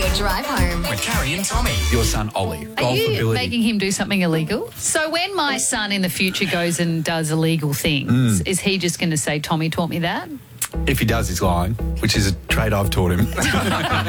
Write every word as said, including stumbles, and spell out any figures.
your drive home. With Carrie and Tommy. Your son, Ollie. Are you Golfability. making him do something illegal? So when my son in the future goes and does illegal things, Mm. is he just going to say, Tommy taught me that? If he does, he's lying, which is a trait I've taught him.